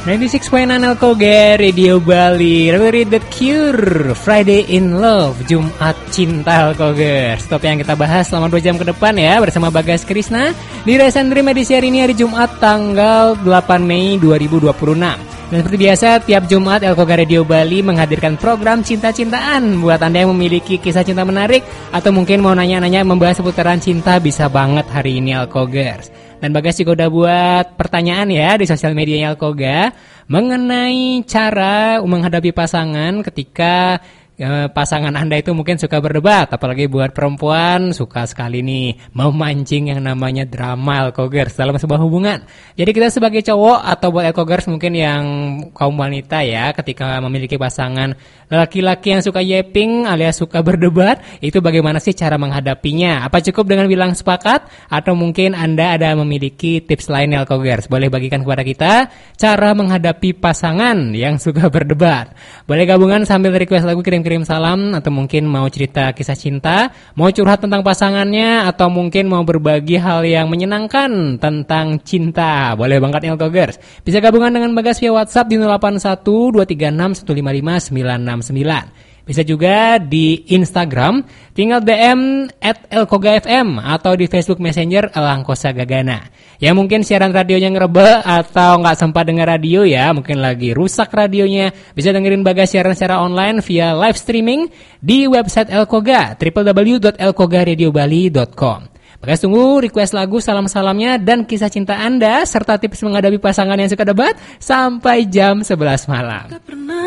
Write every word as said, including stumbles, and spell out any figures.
sembilan puluh enam koma enam Elkoga Radio Bali. Read The Cure, Friday in Love, Jumat Cinta Elkoga. Stop yang kita bahas selama dua jam ke depan ya bersama Bagas Krisna di Rise and Dream edisi hari ini, hari Jumat tanggal delapan Mei dua ribu dua puluh enam. Dan seperti biasa, tiap Jumat Elkoga Radio Bali menghadirkan program cinta-cintaan. Buat Anda yang memiliki kisah cinta menarik atau mungkin mau nanya-nanya membahas seputaran cinta, bisa banget hari ini Elkogers. Dan Bagas juga udah buat pertanyaan ya di sosial medianya Elkoga mengenai cara menghadapi pasangan ketika e, pasangan Anda itu mungkin suka berdebat. Apalagi buat perempuan suka sekali nih memancing yang namanya drama Elkogers dalam sebuah hubungan. Jadi kita sebagai cowok atau buat Elkogers mungkin yang kaum wanita ya, ketika memiliki pasangan laki-laki yang suka yeping alias suka berdebat, itu bagaimana sih cara menghadapinya? Apa cukup dengan bilang sepakat? Atau mungkin Anda ada memiliki tips lain Elkogers? Boleh bagikan kepada kita cara menghadapi pasangan yang suka berdebat. Boleh gabungan sambil request lagu, kirim-kirim salam, atau mungkin mau cerita kisah cinta, mau curhat tentang pasangannya, atau mungkin mau berbagi hal yang menyenangkan tentang cinta. Boleh banget Elkogers. Bisa gabungan dengan Bagas via WhatsApp di nol delapan satu dua tiga enam satu lima lima sembilan enam sembilan. Bisa juga di Instagram, tinggal D M at Elkoga F M atau di Facebook Messenger Elangkosa Gagana. Ya mungkin siaran radionya ngerebe atau nggak sempat dengar radio ya, mungkin lagi rusak radionya, bisa dengerin Bagas siaran secara online via live streaming di website Elkoga, w w w dot elkoga radio bali dot com. Bagas tunggu request lagu, salam-salamnya, dan kisah cinta Anda serta tips menghadapi pasangan yang suka debat sampai jam sebelas malam.